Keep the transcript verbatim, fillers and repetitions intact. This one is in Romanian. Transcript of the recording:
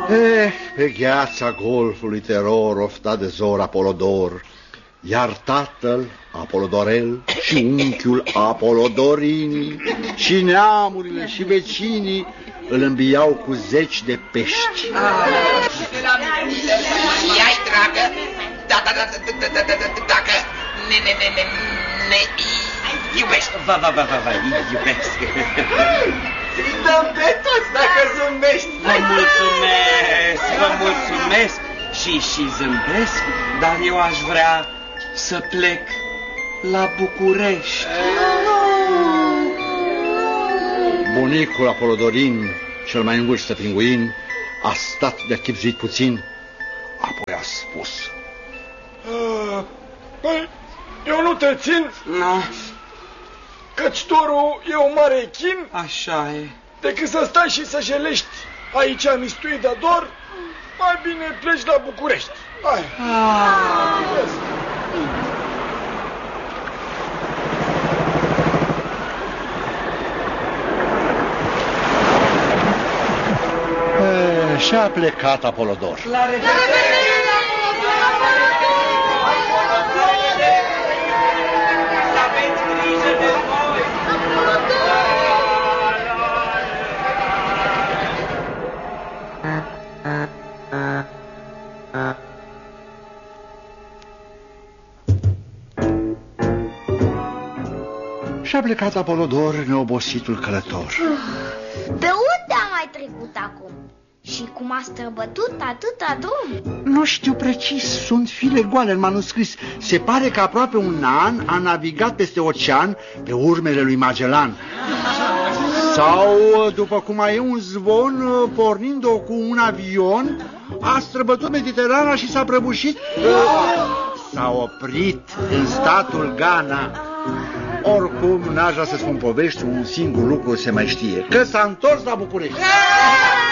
Eh, pe gheața golfului teror oftat de zor Apolodor, iar tatăl Apolodorel și unchiul Apolodorini și neamurile și vecinii îl îmbiau cu zeci de pești. Ia-i, dragă, da, da, da, da, da, da, da, dacă ne, ne, ne, ne, ne iubești. Va, va, va, va, va, iubesc. Îi dăm pe toți dacă zâmbești. Vă mulțumesc, vă mulțumesc și, și zâmbesc, dar eu aș vrea să plec la București. Bunicul Apolodorin, cel mai în vârstă pinguin, a stat de chipzuit puțin, apoi a spus: Uh, păi, eu nu te țin, No, căci torul e o mare chin, așa e. decât să stai și să jelești aici mistuit de dor, mai bine pleci la București. Hai. Ah. E, și-a plecat Apolodor. La revedere! Să aveți grijă de voi! Și-a plecat Apolodor, neobositul călător. Pe unde a mai trecut acum? Și cum a străbătut atâta drum? Nu știu precis, sunt fire goale în manuscris. Se pare că aproape un an a navigat peste ocean pe urmele lui Magellan. Sau, după cum mai e un zvon, pornind-o cu un avion, a străbătut Mediterana și s-a prăbușit. S-a oprit în statul Ghana. Oricum, n-aș vrea să spun povești, un singur lucru se mai știe: că s-a întors la București.